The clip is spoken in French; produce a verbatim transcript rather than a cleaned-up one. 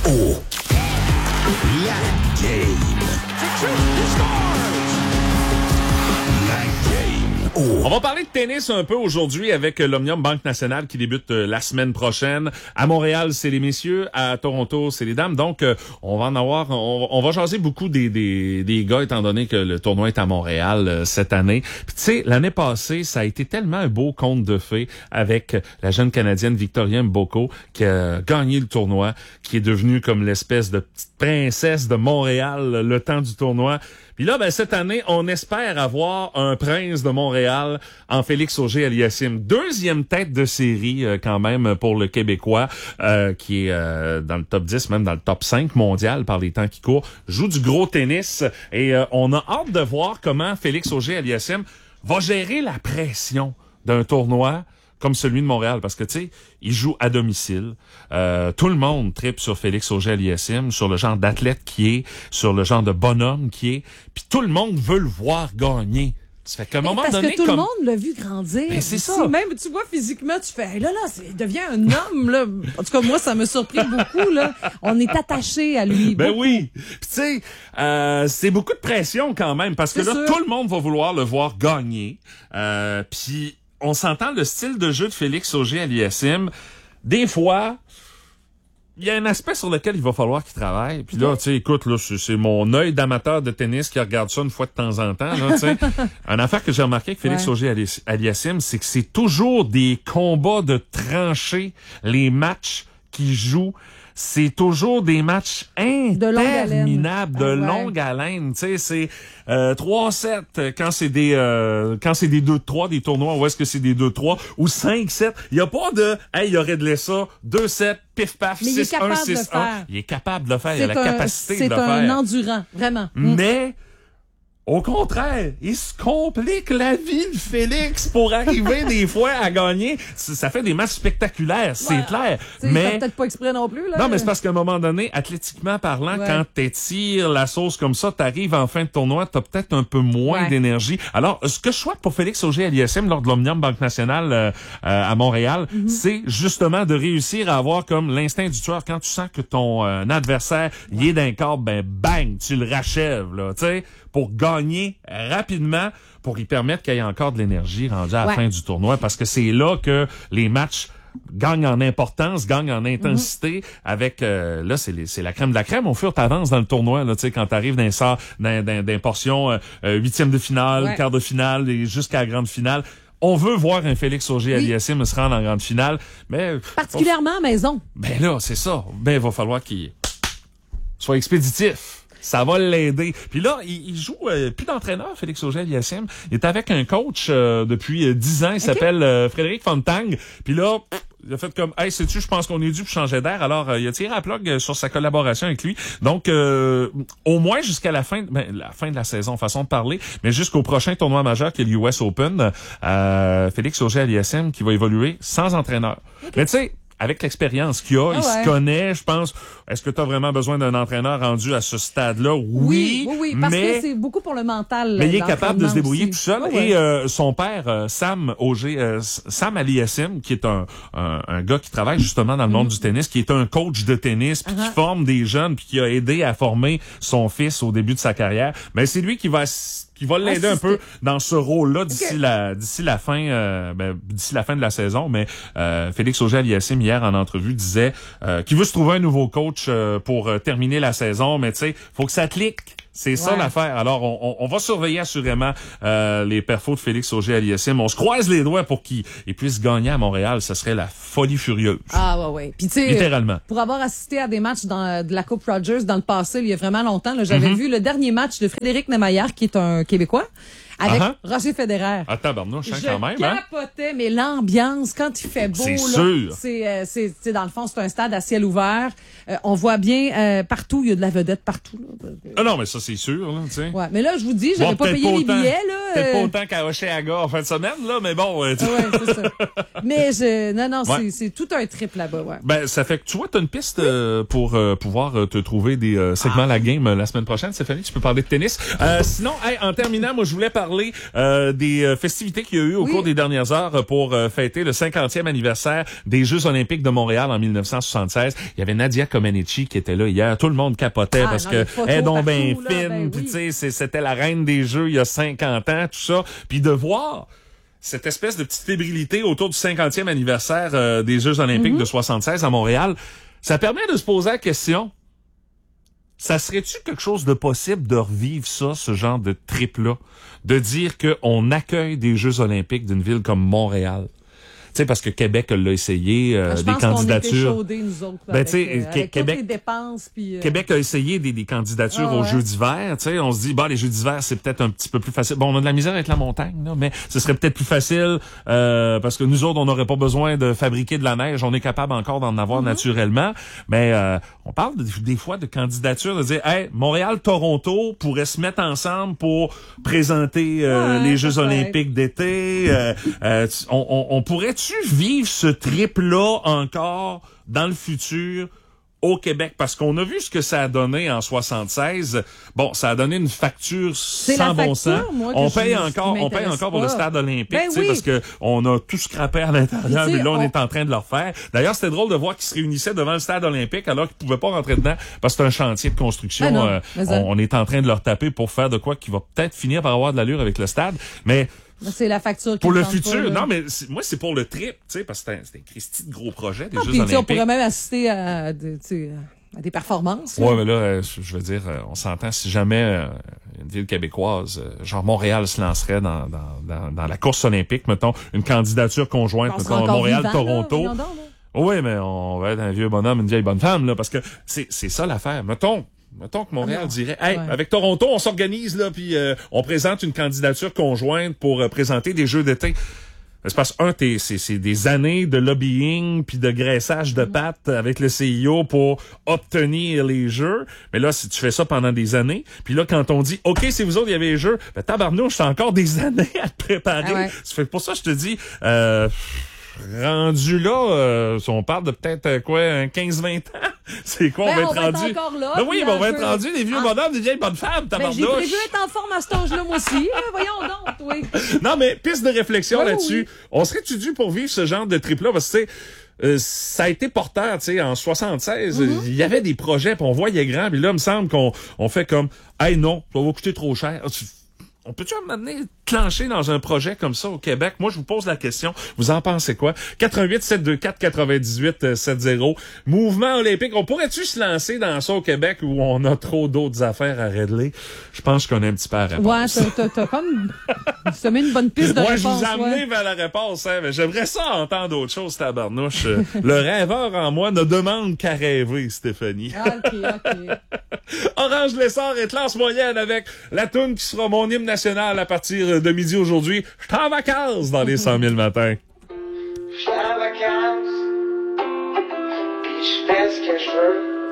Oh! La game! La game! Oh! On va parler de tennis un peu aujourd'hui avec l'Omnium Banque Nationale qui débute la semaine prochaine. À Montréal, c'est les messieurs. À Toronto, c'est les dames. Donc, on va en avoir... On, on va jaser beaucoup des, des, des gars étant donné que le tournoi est à Montréal euh, cette année. Puis tu sais, l'année passée, ça a été tellement un beau conte de fées avec la jeune Canadienne Victoria Mboko qui a gagné le tournoi, qui est devenue comme l'espèce de petite princesse de Montréal le temps du tournoi. Puis là, ben cette année, on espère avoir un prince de Montréal en Félix Auger-Aliassime. Deuxième tête de série euh, quand même pour le Québécois, euh, qui est euh, dans le top dix, même dans le top cinq mondial par les temps qui courent. Joue du gros tennis et euh, on a hâte de voir comment Félix Auger-Aliassime va gérer la pression d'un tournoi comme celui de Montréal, parce que, tu sais, il joue à domicile. Euh, tout le monde tripe sur Félix Auger-Aliassime, sur le genre d'athlète qui est, sur le genre de bonhomme qui est, puis tout le monde veut le voir gagner. Ça fait qu'à un moment parce donné... que tout comme... le monde l'a vu grandir. Ben, c'est Si ça. Même, tu vois, physiquement, tu fais, hey, là, là, c'est, il devient un homme, là. En tout cas, moi, ça me surpris beaucoup, là. On est attaché à lui. Ben beaucoup. oui. Puis tu sais, euh, c'est beaucoup de pression quand même, parce que C'est là, sûr. tout le monde va vouloir le voir gagner. Euh, puis on s'entend le style de jeu de Félix Auger-Aliassime. Des fois... il y a un aspect sur lequel il va falloir qu'il travaille. Puis là, tu sais, écoute, là, c'est, c'est mon œil d'amateur de tennis qui regarde ça une fois de temps en temps. Là, tu sais. Une affaire que j'ai remarqué avec Félix Ouais. Auger-Aliassime, c'est que c'est toujours des combats de tranchées, les matchs qu'il joue. C'est toujours des matchs De longue haleine. interminables, de Ah ouais. longue haleine. Tu sais, c'est euh, trois sept quand c'est des euh, quand c'est des deux trois, des tournois où est-ce que c'est des deux trois ou cinq sept. Il y a pas de hey, il y aurait de laisser deux sept, pif paf, Mais il est six un, capable de le six un. faire. Il est capable de le faire, il a C'est la un, capacité c'est de le un faire. endurant, vraiment. Mm. Mais au contraire, il se complique la vie, le Félix, pour arriver des fois à gagner. Ça ça fait des matchs spectaculaires, c'est Ouais. clair. Tu sais, il Mais fait peut-être pas exprès non plus, là. non, mais c'est parce qu'à un moment donné, athlétiquement parlant, Ouais. quand t'étires la sauce comme ça, t'arrives en fin de tournoi, t'as peut-être un peu moins Ouais. d'énergie. Alors, ce que je souhaite pour Félix Auger-Aliassime lors de l'Omnium Banque Nationale euh, euh, à Montréal, Mm-hmm. c'est justement de réussir à avoir comme l'instinct du tueur. Quand tu sens que ton euh, adversaire il est d'un corps, ben bang, tu le rachèves, là, tu sais, pour gagner rapidement, pour lui permettre qu'il y ait encore de l'énergie rendue à la Ouais. fin du tournoi, parce que c'est là que les matchs gagne en importance, gagne en intensité Mm-hmm. avec euh, là c'est les, c'est la crème de la crème au fur et à t'avances dans le tournoi là, tu sais, quand t'arrives dans ça dans dans dans portions euh, euh, huitième de finale, Ouais. quart de finale et jusqu'à la grande finale. On veut voir un Félix Auger-Aliassime se rendre en grande finale, mais Particulièrement à maison. ben là, c'est ça. Ben il va falloir qu'il soit expéditif. Ça va l'aider. Puis là, il, il joue euh, plus d'entraîneur, Félix Auger-Aliassime. Il est avec un coach euh, depuis euh, dix ans. Il s'appelle euh, Frédéric Fontang. Puis là, pff, il a fait comme, hey, sais-tu, je pense qu'on est dû pour changer d'air. Alors, euh, il a tiré à plug euh, sur sa collaboration avec lui. Donc, euh, au moins jusqu'à la fin, ben, la fin de la saison, façon de parler, mais jusqu'au prochain tournoi majeur qui est l'U S Open, euh, Félix Auger-Aliassime qui va évoluer sans entraîneur. Mais tu sais, avec l'expérience qu'il a, Ah il ouais. se connaît, je pense. Est-ce que tu as vraiment besoin d'un entraîneur rendu à ce stade-là? Oui, oui, oui, parce mais... que c'est beaucoup pour le mental. Mais il est capable de se débrouiller aussi. tout seul. Ouais, ouais. Et euh, son père, euh, Sam Auger, euh, Sam Aliassime, qui est un, un, un gars qui travaille justement dans le monde du tennis, qui est un coach de tennis, puis Uh-huh. qui forme des jeunes, puis qui a aidé à former son fils au début de sa carrière. Mais c'est lui qui va ass- qui va l'aider un Assister. peu dans ce rôle-là d'ici Ok. la d'ici la fin euh, ben, d'ici la fin de la saison. Mais euh, Félix Auger-Aliassime hier en entrevue disait euh, qu'il veut se trouver un nouveau coach euh, pour euh, terminer la saison. Mais tu sais, faut que ça clique. C'est ça Ouais. l'affaire. Alors, on, on, on va surveiller assurément euh, les perfos de Félix Auger-Aliassime. On se croise les doigts pour qu'il il puisse gagner à Montréal. Ce serait la folie furieuse. Ah, ouais, ouais. Puis, tu sais, Littéralement. pour avoir assisté à des matchs dans, de la Coupe Rogers dans le passé, il y a vraiment longtemps, là, j'avais Mm-hmm. vu le dernier match de Frédéric Nemaillard, qui est un Québécois, avec Ah Roger Federer. Ah, tabarnouche, hein, Je quand même, hein? capotais, mais l'ambiance, quand il fait beau, C'est là, sûr. c'est, euh, c'est, tu sais, dans le fond, c'est un stade à ciel ouvert. Euh, on voit bien euh, partout, il y a de la vedette partout. Là. Ah non, mais ça, c'est sûr, là, tu sais. Ouais, mais là, je vous dis, j'avais Bon, pas peut-être payé les autant- billets, là. Peut-être euh, pas autant qu'à Hochelaga en fin de semaine, là, mais bon. euh, tu- Ouais, c'est ça. Mais je, non, non, Ouais. c'est, c'est tout un trip là-bas, ouais. Ben, ça fait que tu vois, t'as une piste euh, pour euh, pouvoir euh, te trouver des euh, segments à la game euh, la semaine prochaine. Stéphanie, tu peux parler de tennis. Euh, sinon, hey, en terminant, moi, je voulais parler parler euh, des euh, festivités qu'il y a eu au oui. cours des dernières heures pour euh, fêter le cinquantième anniversaire des Jeux olympiques de Montréal en mille neuf cent soixante-seize. Il y avait Nadia Comaneci qui était là hier. Tout le monde capotait ah, parce non, que elle est donc bien partout, fine. Ben, Puis oui. tu sais, c'était la reine des Jeux il y a cinquante ans, tout ça. Puis de voir cette espèce de petite fébrilité autour du cinquantième anniversaire euh, des Jeux olympiques mm-hmm. de soixante-seize à Montréal, ça permet de se poser la question, ça serait-tu quelque chose de possible de revivre ça, ce genre de trip-là? De dire qu'on accueille des Jeux olympiques d'une ville comme Montréal? Tu sais, parce que Québec l'a essayé, euh, je des pense candidatures. qu'on était chaudés, nous autres. Ben, avec, tu sais, euh, avec Québec, toutes les dépenses. Puis, euh... Québec a essayé des, des candidatures ah, aux ouais. Jeux d'hiver. Tu sais, on se dit, bah, les Jeux d'hiver, c'est peut-être un petit peu plus facile. Bon, on a de la misère avec la montagne, là, mais ce serait peut-être plus facile euh, parce que nous autres, on n'aurait pas besoin de fabriquer de la neige. On est capable encore d'en avoir mm-hmm. naturellement. Mais euh, on parle de, des fois de candidatures, de dire, hey, Montréal-Toronto pourrait se mettre ensemble pour présenter euh, ouais, les Jeux ouais. olympiques d'été. Euh, euh, on, on, on pourrait-tu vivre ce trip-là encore dans le futur au Québec? Parce qu'on a vu ce que ça a donné en soixante-seize. Bon, ça a donné une facture c'est sans bon facture, sens. Moi, on je, paye je, encore, on paye encore pour le stade olympique, ben tu sais, oui. parce que on a tout scrappé à l'intérieur, mais là, on, on est en train de le refaire. D'ailleurs, c'était drôle de voir qu'ils se réunissaient devant le stade olympique alors qu'ils pouvaient pas rentrer dedans parce que c'est un chantier de construction. Ben non, euh, on, on est en train de leur taper pour faire de quoi qui va peut-être finir par avoir de l'allure avec le stade. Mais c'est la facture qui pour le tente futur. Pas, non, mais c'est, moi, c'est pour le trip, tu sais, parce que c'est un, c'est un Christy de gros projet, des ah, Jeux puis, olympiques. On pourrait même assister à, de, à des performances. Ouais, mais là, euh, je veux dire, euh, on s'entend si jamais euh, une ville québécoise, euh, genre Montréal, se lancerait dans, dans, dans, dans la course olympique, mettons, une candidature conjointe, mettons, Montréal-Toronto. Oui, mais on va être un vieux bonhomme, une vieille bonne femme, là, parce que c'est, c'est ça l'affaire. Mettons, Mettons que Montréal ah dirait, hey, ouais. avec Toronto, on s'organise là, puis euh, on présente une candidature conjointe pour euh, présenter des Jeux d'été. C'est parce que un, t'es, c'est, c'est des années de lobbying puis de graissage de pattes avec le C I O pour obtenir les Jeux. Mais là, si tu fais ça pendant des années, puis là, quand on dit, OK, c'est vous autres, il y avait les Jeux, ben tabarnouche, c'est encore des années à te préparer. Ah ouais. Ça fait pour ça que je te dis, euh, rendu là, euh, on parle de peut-être euh, quoi, un quinze vingt ans? C'est quoi, ben, on va être on va rendu? Être encore là, ben oui, ben on va être peu... rendu des vieux ah. bonhommes, des vieilles bonnes femmes, tabarnouche. Ben, j'ai prévu être en forme à cet âge-là, moi aussi. Voyons donc, oui. Non, mais piste de réflexion oui, là-dessus. Oui. On serait-tu dû pour vivre ce genre de trip-là? Parce que, tu sais, euh, ça a été porteur, tu sais, en soixante-seize. Il mm-hmm. y avait des projets, puis on voyait grand, puis là, il me semble qu'on on fait comme, hey, non, ça va coûter trop cher. On peut-tu m'amener clencher dans un projet comme ça au Québec? Moi, je vous pose la question. Vous en pensez quoi? quatre un huit sept deux quatre quatre-vingt-dix-huit soixante. Mouvement olympique. On pourrait-tu se lancer dans ça au Québec où on a trop d'autres affaires à régler? Je pense qu'on a un petit peu à répondre. Ouais, t'as, t'as, t'as comme semé une bonne piste de ouais, réponse. Ouais, je vous ai amené ouais. vers la réponse. Hein, mais j'aimerais ça entendre d'autres choses, tabarnouche. Le rêveur en moi ne demande qu'à rêver, Stéphanie. Ah, OK, OK. Orange Lessard est classe moyenne avec la toune qui sera mon hymne national à partir de midi aujourd'hui. Je suis en vacances dans les cent mille matins. Je suis en vacances, puis je fais ce que je veux.